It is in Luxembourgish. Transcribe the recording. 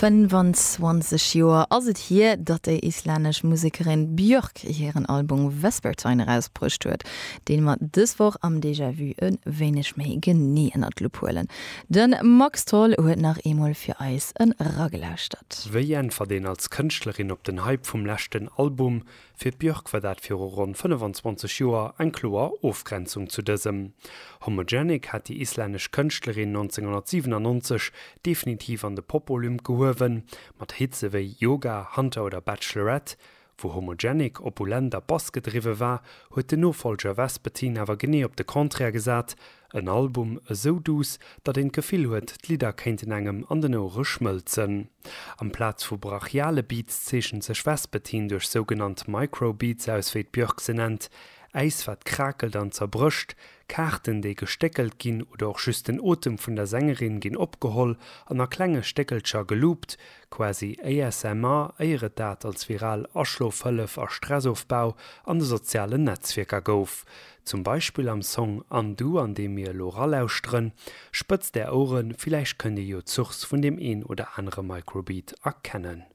25 Joer ass et hier, dat déi islännesch Musikerin Björk hireieren Album Vespertine rausbrucht huet, den mat dëswoch am Déjà-vu en wenigch méi geneennert Lopolen. Den Max Toll huet nach emol fir Eis en Raggellächt. Wéi en verdeen als Kënchtlerin op den Hype vum lächten Album, fir Björk war dat fir rund 25 Joer eng kloer Ofgrenzung zu dësem. Homogenic hat die islännesch Kënchtlerin 1997 definitiv an de Popolymp gehowen, mat Hitze wéi Yoga, Hunter oder Bachelorette. Wo Homogenic opulenter Bass gedriwe war, huet de Nofolger Vespertine awer genee op de Konträr gesat, ein Album so dus, dat en Gefühl huet, d'Lieder kenten engem an den Ohren schmölzen. Am Platz vu brachiale Beats zeschen sech Vespertine durch sogenannte Microbeats aus wie Björk se nennt, Eis wat krakelt an zerbrüscht, Karten déi gesteckelt ginn oder auch schüss den Otem vun der Sängerin ginn opgeholl, an a klenge Steckelscher geloopt, quasi ASMR eieret dat als viral Aschlofëllef a Stressaufbau an de soziale Netzwerker gouf. Zum Beispiel am Song Undo, an dem mir Lora lauschtren, spëtzt der Ohren, vielleicht könnt ihr jo Zuchs von dem een oder andere Microbeat erkennen.